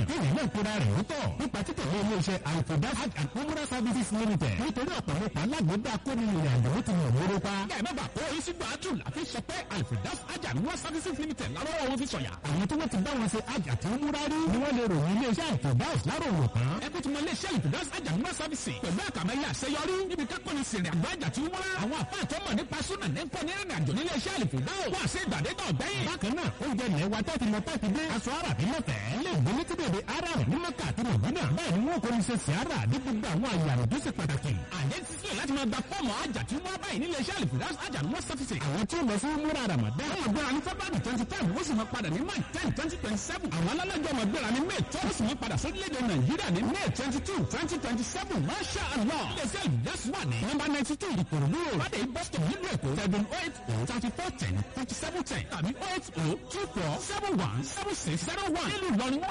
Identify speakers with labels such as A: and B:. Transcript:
A: kéèyàn náà kóra rẹ̀ lọ́tọ̀ nípa títẹ̀lé iléeṣẹ́ Al-Firdaus Hajj and Umrah Services Limited nítorí ọ̀pọ̀lọpọ̀ alágbèédá akóni ìrìn àjò ó ti mọ̀ lóró pa. ẹ má bà kó oríṣi gbàdú láti sọ pé Al-Firdaus Hajj and Umrah Services Limited lárọ́wọ́ wọn fi sọ̀yà. àwọn tí wọ́n ti bá wọn ṣe Hajj àti Umrah rí ni wọ́n lè ròyìn iléeṣẹ́ Al-Firdaus láròwò tán. ẹ kó tún mọ iléeṣẹ́ Al-Firdaus Hajj and Umrah Services pẹ̀lú àkàmẹ́yẹ àṣeyọrí níbi kápẹ́ni sèrè àgbà Hajj àti Umrah. àwọn àfáàtọ́ mọ̀ nípa súnà ní pọ̀ ní ìrìn àjò nílé iṣẹ́ Al-Firdaus wà sí ìgbàdégbà ọ̀gbẹ́yìn. bákan náà oúnjẹ ilẹ̀ wa tẹ́tí lọ tẹ́tí dé aṣọ àràbí lọ́fẹ̀ẹ́ lè gbé ní tíbèdè Arab ní Mẹ́kà àti Mọ̀dínà bẹ́ẹ̀ ni wọ́n kò ní ṣe sìárà ní gbogbo àwọn àyàrá tó ṣe pàtàkì. àjẹ́ ti sílẹ̀ láti máa gba fọ́ọ̀mù Hajj àti Umrah báyìí nílé iṣẹ́ Al-Firdaus Hajj and Umrah Services. àwọn tí ó lọ sí Umrah Ramadan wọ́n gbéra ní February 25 wọ́n sì máa padà ní March 10, 2027. àwọn alálàjọ máa gbéra ní May 12 wọ́n sì máa padà sórílẹ̀-èdè Nàìjíríà ní May 22, 2027. Masha Allah. ilé iṣẹ́ Al-Firdaus wà ní number 92 Ìkòròdú Bàdé bus stop nílùú Èkó 780-3410-5710 tàbí 080-2471-7601 nílùú Ìlọrin.